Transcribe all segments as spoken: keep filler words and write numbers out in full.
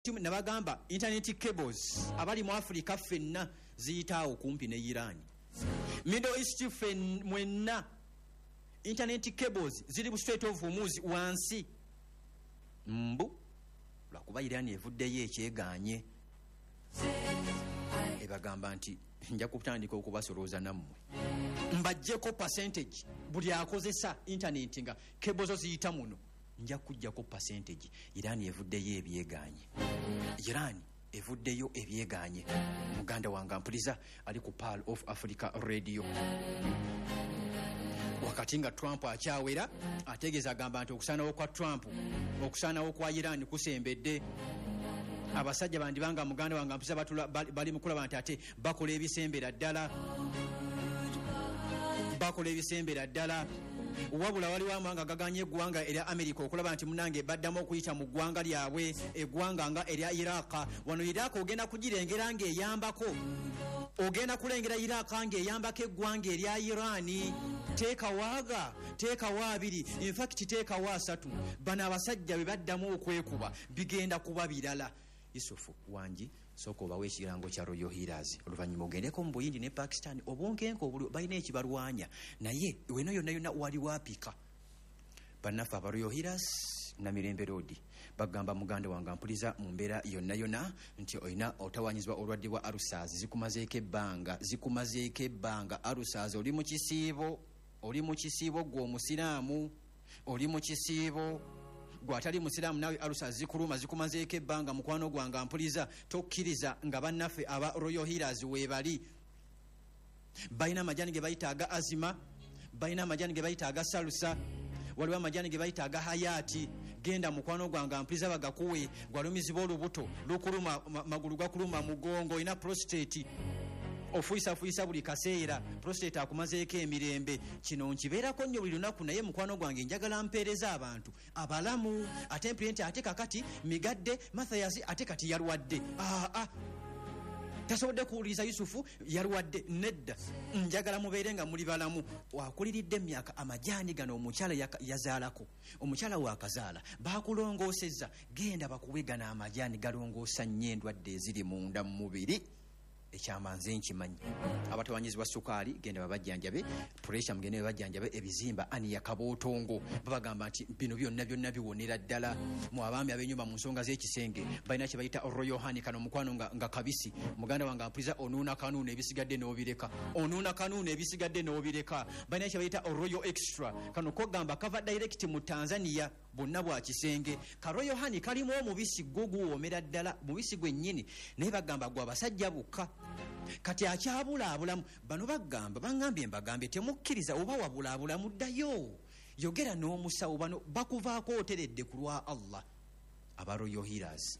nabagamba internet cables abali mu Africa fenna ziyitaawo kumpi ne Iran. Middle East fen mwenna internet cables ziri bu Strait of Hormuz wansi mbu lwakuba Iran evuddeyo ekyeganye ebagamba nti nja kutandika okubasolooza nammwe mbajjeko percentage buli akozesa internet nga cables ziyita muno nja kujjako percentage. Iran evuddeyo ebyeganye Iran evuddeyo ebyeganye. Muganda wange ampuliza ali ku Pearl of Africa Radio wakati nga Trump akyawera ategeeza agamba nti okusanawo kwa Trump okusanawo kwa Iran kusembedde. Abasajja bandi banga muganda wange ampuliza batula bali mukulaba nti ate bakola ebisembera ddala bakola ebisembera ddala wabula waliwo amanga gaganye eggwanga erya America okulaba nti munange baddamu okuyita mu ggwanga lyabwe eggwanga nga erya Iraq. Wano Iraq ogenda kugirengera ng'eyambako ogenda kulengera Iraq ng'eyambako eggwanga erya Irani. Teeka waaga teeka waabiri in fact teeka waasatu bano abasajja be baddamu okwekuba bigenda kuba birala. Yusufu wangi soko bawe ekirango kya Royal Heroes oluvannyuma ogendeko mu Buyindi ne Pakistan obonkenko obuli balina ekibalwanya naye weno yonna yonna wali wapika bannafa aba Royal Heroes na Mirembe Road bagamba muganda wange ampuliza mu mbeera yonna yonna nti oyina otawanyizibwa olwadde bwa alusaz zikumazeeko ebbanga zikumazeeko ebbanga alusaz oli mu kisiibo oli mu kisiibo gwe omusiraamu oli mu kisiibo gwatali musiraamu nawe alusa zikuluma zikumazeeko ebbanga mukwano gwange ampuliza tokkiriza nga bannaffe aba Royal Heroes weebali balina amajani ge bayita aga azima balina amajani ge bayita aga salusa waliwo amajani ge bayita aga hayati. Genda mukwano gwange ampuliza bagakuwe gwalumizibwa olubuto lukuluma magulu gakuluma mugongo ina prostate ofuyisa fuyisa buli kaseera prostate akumazeeko emirembe. Kino nkibeerako nnyo buli lunaku naye mukwano gwange njagala mpeereza abantu abalamu ate mpirenti ate kakati migadde Mathias ate kati yalwadde. ah, ah. Tasobodde kuwuliriza Yusufu yalwadde nedda. Njagala mubeere nga muli balamu. Wakuliridde emyaka amajani gano omukyala yazaalako omukyala wakazaala bakulongoosezza genda bakuwegana amajani galongoosa nnyo endwadde eziri munda mu mubiri. Ekyamanze nkimanyi abatawanyizibwa sukaali genda babajjanjabe pressure mugende babajjanjabe ebizimba ani yakabootongo babagamba nti bino byonna byonna biwonera ddala. Mu abaami ab'ennyumba mu nsonga z'ekisenge balina kye bayita Royal Honey kano mukwano nga, nga kabisi muganda wange ampuliza onuuna kanuuna ebisigadde n'obireka onuuna kanuuna ebisigadde n'obireka. Balina kye bayita Royal Extra kano kogamba kava direct mu Tanzania bonna bwa kisenge. Ka Royal Honey kalimu omubisi gwo guwoomera ddala mubisi gwennyini naye bagamba gwa basajja bukka. Kati akyabulaabulamu bano bagamba bangambye mbagambye temukkiriza oba wabulaabulamu ddayo yogera n'omusawo bano bakuvaako oteredde ku lwa Allah aba Royal Heroes.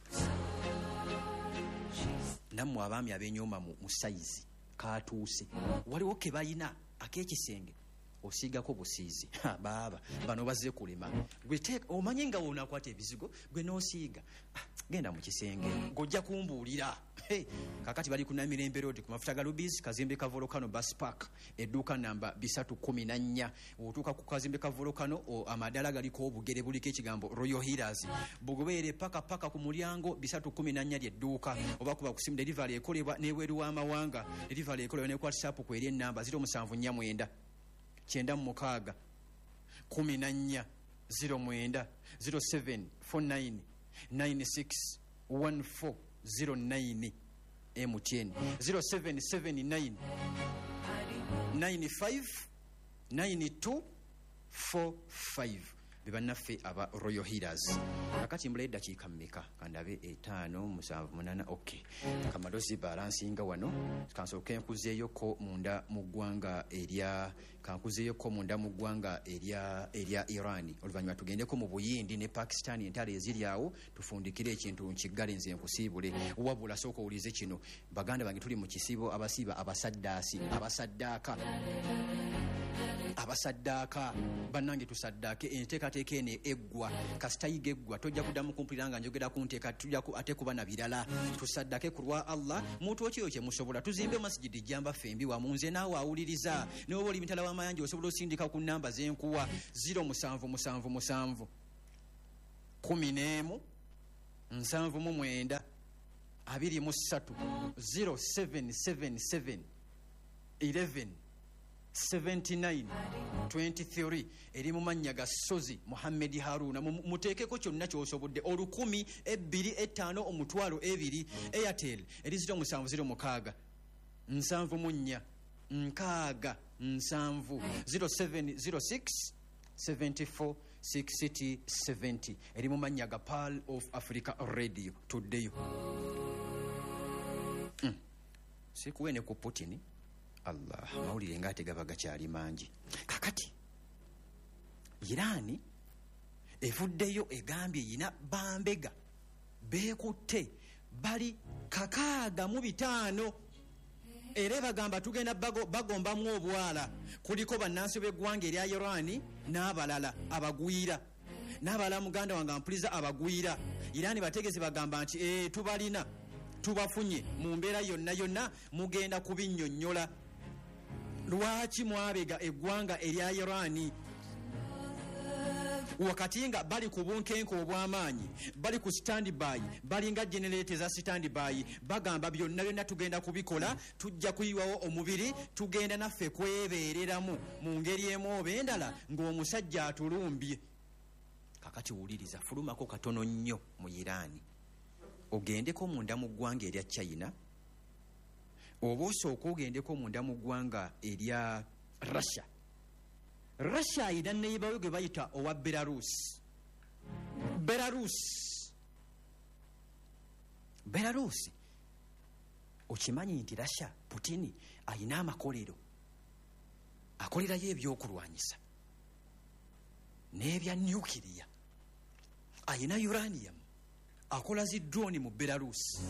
Nammwe abaami ab'ennyumba mu sayizi katuuse waliwo ke balina ak'ekisenge osiigako busiizi baaba bano bazze kulima gwe omanyi nga woonakwata ebizigo gwe n'osiiga genda mu kisenge ng'ojja kumbuulira. Hey, kakati bali ku Namirembe Road ku mafuta ga Rubies kazimbe ka Volcano Bus Park edduuka namba bisatu kumi na nnya. Otuuka ku kazimbe ka Volcano amadala galiko obugere buliko ekigambo Royal Heroes bugobeere paka paka ku mulyango bisatu kumi na nnya ly'edduuka oba kuba kusimu delivery ekolebwa n'ebweru w'amawanga delivery ekolebwa ne ku WhatsApp ku eri ennamba ziro musanvu nnya mwenda kyenda mu mukaaga kumi na nnya ziro mwenda ziro seven four nine nine six one four zero nine M T N zero seven seven nine nine five nine two four five. Bibannaffe aba Royal Heroes. Kakati mbula eddakiika mmeka kandabe etaano musanvu munana. Okay kamadozi balansinga wano kansooke nkuzeeyoko munda mu ggwanga erya kankuzeeyoko munda mu ggwanga erya erya Iran oluvannyuma tugendeko mu Buyindi ne Pakistan entale eziri awo tufundikire ekintu nkiggale nze nkusiibule wabula sooka owulize kino baganda bange tuli mu kisiibo abasiiba abasaddaasi abasaddaaka abasaddaaka bannange tusaddaake enteekateeka eno eggwa kasitayiga eggwa tojja kuddamu kumpulira nga njogera ku nteeka tujja ate kuba na birala tusaddaake ku lwa Allah muntu okiyo kye musobola tuzimbe masjidi jjamba fembi wamu nze naawe awuliriza ne oba oli mitala w'amayanja osobola osindika ku nnamba z'enkuwa ziro musanvu musanvu musanvu kumi n'emu nsanvu mu mwenda abiri mu ssatu zero seven seven seven eleven seventy-nine twenty-three eri mu mannya ga Sozi Muhammad Haruna. Muteekeko kyonna ky'osobodde olukumi ebbiri ettaano omutwalo ebiri. Airtel eri ziro musanvu ziro mukaaga nsanvu mu nnya nkaaga nsanvu zero seven zero six seventy-four sixty seventy eri mu mannya ga Pearl of Africa Radio. Tuddeyo mm. sikuwene ku Putin. Allah, mawulire ngate gaba gakyali mangi. Kakati Irani evuddeyo egambye yina bambega beekutte bali kakaaga mu bitaano era bagamba tugenda bagombamu obwala kuliko bannansi b'eggwanga erya Irani n'abalala abagwira n'abalala muganda wange ampuliza abagwira. Irani bategesi bagamba nti ee tubalina tubafunye mu mbeera yonna yonna mugenda kubinnyonnyola. Lwaki mwabega eggwanga erya Irani wakati nga bali ku bunkenke obw'amaanyi bali ku standby bali nga generator za standby bagamba byonna byonna tugenda kubikola tujja kuyiwawo omubiri tugenda naffe kwebeereramu mu ngeri emu oba endala ng'omusajja atulumbye. Kakati wuliriza fulumako katono nnyo mu Irani ogendeko munda mu ggwanga erya China oba osooka ogendeko munda mu ggwanga erya Russia. Russia ayina neyibayo gwe bayita owa Belarus. Belarus Belarus okimanyi nti Russia Putin ayina amakolero akolerayo ebyokulwanyisa n'ebya nuclear. Ayina uranium akola zi drone mu Belarus.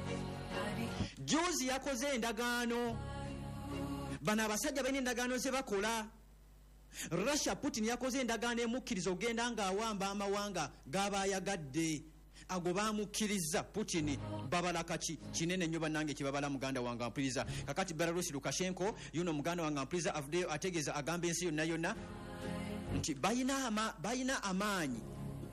Jozi yakoze endagaano bano abasajja balina endagaano ze bakola. Russia Putin yakoze endagaano emukkiriza ogenda ng'awamba amawanga g'abayagadde ago bamukkiriza Putin babala kaki kinene nnyo bannange kibabala muganda wange ampuliriza. Kakati Belarus Lukashenko yuno muganda wange ampuliriza avuddeyo ategeeza agamba ensi yonna yonna nti bayina ama, bayina amaanyi.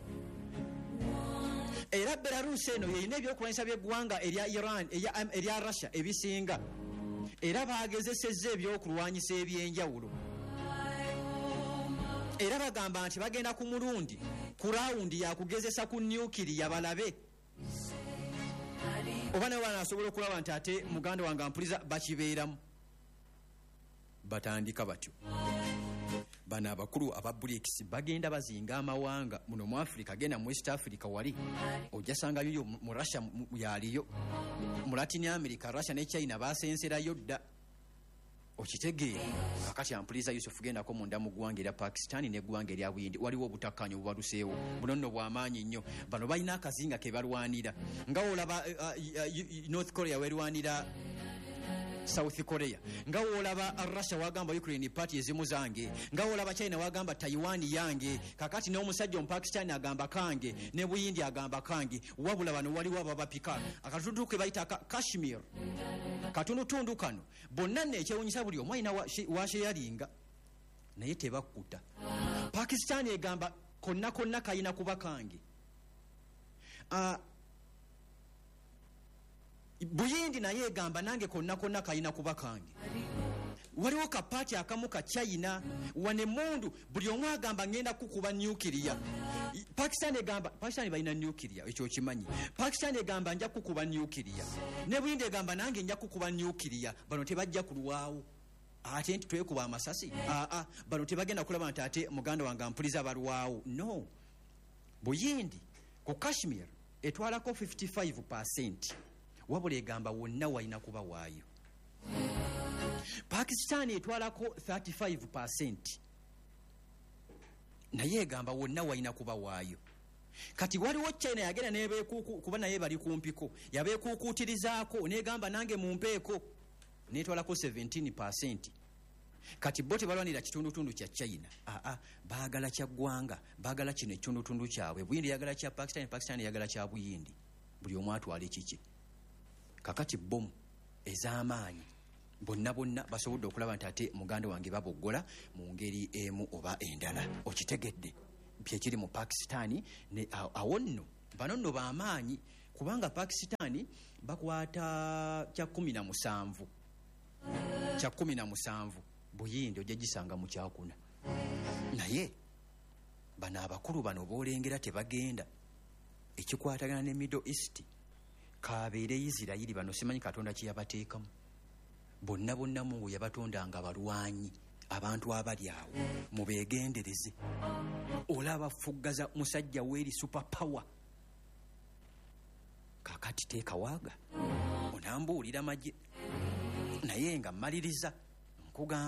Era Belarus eno yeyina ebyokulwanyisa by'eggwanga erya Iran erya Russia ebisinga era bagezesezza ebyokulwanyisa ebyenjawulo era bagamba nti bagenda ku mulundi ku rawundi yakugezesa ku nuclear balabe oba nawe banasobola okulaba nti ate muganda wange ampuliza bakibeeramu. Batandika batyo bano abakulu aba BRICS bagenda bazinga amawanga muno mu Africa genda mu West Africa wali ojja sanga yo mu Russia yaliyo mu Latin America Russia ne China basenserayo dda okitegeera. Kakati ampuliza Yusuf genda ko munda mu ggwanga erya Pakistan ne ggwanga erya Buyindi waliwo obutakkaanya obubaluseewo buno nno bw'amaanyi nnyo. Bano balina akazinga ke balwanira nga olaba uh, uh, North Korea werwanira South Korea nga wolaba Russia wagamba Ukraine party ezimu zange nga wolaba China wagamba Taiwan yange. Kakati n'omusajja omupakistani agamba kange ne Buyindi agamba kange wabula bano waliwo ababapika akatundu ke bayita Kashmir katundutundu kano bonna nekyewunyisa buli omu alina washeyalinga naye tebakkuta. Pakistani egamba konna konna kayina kuba kange. uh, Buyindi naye egamba nange konna konna kayina kuba kange. Waliwo kapaati akamu ka China wane mundu buli omu agamba ngenda kukuba nuclear. Pakistan egamba Pakistan balina nuclear ekyo kimanyi. Pakistan egamba nja kukuba nuclear ne Buyindi egamba nange nja kukuba nuclear. Bano tebajja kulwawo ate nti twekuba amasasi. Aa bano tebagenda kulaba nti ate muganda wange ampuliza balwawo. No, Buyindi ku Kashmir etwalako fifty-five percent wabula egamba wonna walina kuba waayo. Pakistan etwalako thirty-five percent naye egamba wonna walina kuba waayo. Kati waliwo China yagenda nebeekuku kuba naye bali kumpiko yabeekukuutirizaako negamba nange mumpeeko netwalako seventeen percent. Kati bo tebalwanira kitundutundu kya China. Aa baagala kya ggwanga baagala kino ekitundutundu kyabwe. Buyindi yagala kya Pakistan, Pakistan yagala kya Buyindi. Buli omu atwala ekiki. Kakati bomu ez'amaanyi bonna bonna basobodde okulaba nti ate muganda wange baboggola mu ngeri emu oba endala. Okitegedde byekiri mu Pakistani ne awo nno bano nno bamaanyi kubanga Pakistan bakwata kya kumi na musanvu kya kumi na musanvu Buyindi ojja gisanga mu kyakuna naye bano abakulu bano boolengera tebagenda ekikwatagana ne Middle East kabeere Isirayiri bano simanyi Katonda kye yabateekamu bonna bonna mu yabatondanga balwanyi abantu abali awo mubeegendereze olaba fuggaza musajja weeri super power kakati teekawaaga onambuulira magye naye nga mmaliriza nkugamba